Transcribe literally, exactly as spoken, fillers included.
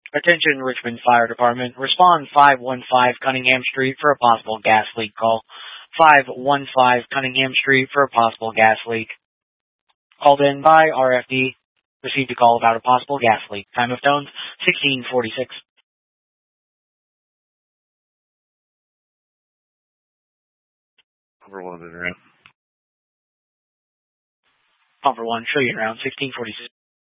Attention Richmond Fire Department. Respond five one five Cunningham Street for a possible gas leak call. five one five Cunningham Street for a possible gas leak. Called in by R F D. Received a call about a possible gas leak. Time of tones, sixteen forty-six. Pumper one, show you around, sixteen forty-six.